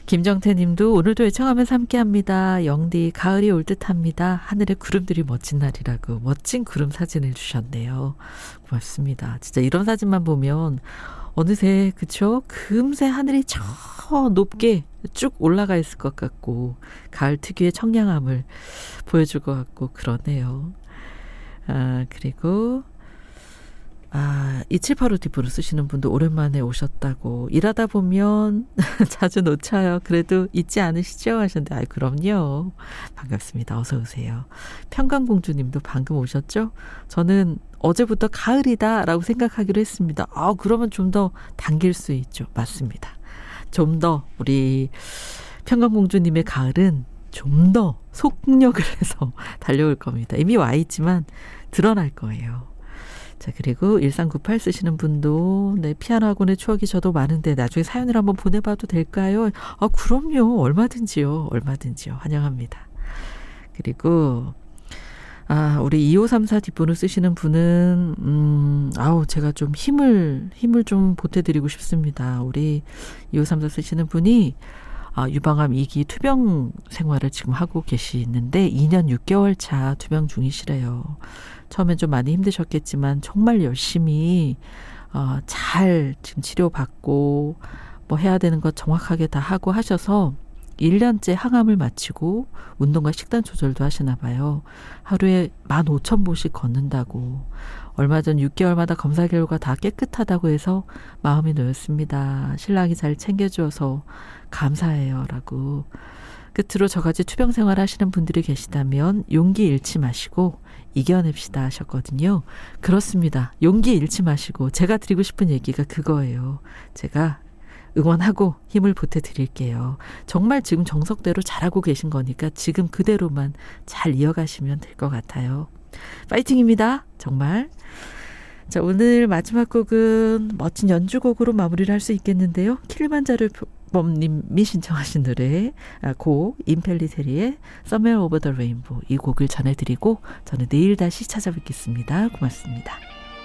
김정태 님도 오늘도 애청하면서 함께합니다. 영디 가을이 올 듯합니다. 하늘에 구름들이 멋진 날이라고 멋진 구름 사진을 주셨네요. 고맙습니다. 진짜 이런 사진만 보면 어느새 그쵸? 금세 하늘이 저 높게 쭉 올라가 있을 것 같고 가을 특유의 청량함을 보여줄 것 같고 그러네요. 그리고 2785 뒷부분 쓰시는 분도 오랜만에 오셨다고 일하다 보면 자주 놓쳐요. 그래도 잊지 않으시죠? 하셨는데 그럼요. 반갑습니다. 어서 오세요. 평강공주님도 방금 오셨죠? 저는 어제부터 가을이다 라고 생각하기로 했습니다. 그러면 좀 더 당길 수 있죠. 맞습니다. 좀 더 우리 평강공주님의 가을은 좀 더 속력을 해서 달려올 겁니다. 이미 와 있지만 드러날 거예요. 자, 그리고 1398 쓰시는 분도 네, 피아노 학원의 추억이 저도 많은데 나중에 사연을 한번 보내봐도 될까요? 그럼요. 얼마든지요. 환영합니다. 그리고 우리 2534 뒷번호 쓰시는 분은 제가 좀 힘을 좀 보태드리고 싶습니다. 우리 2534 쓰시는 분이 유방암 2기 투병 생활을 지금 하고 계시는데 2년 6개월 차 투병 중이시래요. 처음엔 좀 많이 힘드셨겠지만 정말 열심히 잘 지금 치료받고 뭐 해야 되는 것 정확하게 다 하고 하셔서 1년째 항암을 마치고 운동과 식단 조절도 하시나 봐요. 하루에 15,000보씩 걷는다고. 얼마 전 6개월마다 검사 결과 다 깨끗하다고 해서 마음이 놓였습니다. 신랑이 잘 챙겨주어서 감사해요. 라고. 끝으로 저같이 투병 생활 하시는 분들이 계시다면 용기 잃지 마시고 이겨냅시다 하셨거든요. 그렇습니다. 용기 잃지 마시고 제가 드리고 싶은 얘기가 그거예요. 제가 응원하고 힘을 보태드릴게요. 정말 지금 정석대로 잘하고 계신 거니까 지금 그대로만 잘 이어가시면 될 것 같아요. 파이팅입니다. 정말. 자, 오늘 마지막 곡은 멋진 연주곡으로 마무리를 할 수 있겠는데요. 킬만자로 범님이 신청하신 노래 곡 임펠리테리의 Somewhere Over the Rainbow 이 곡을 전해드리고 저는 내일 다시 찾아뵙겠습니다. 고맙습니다.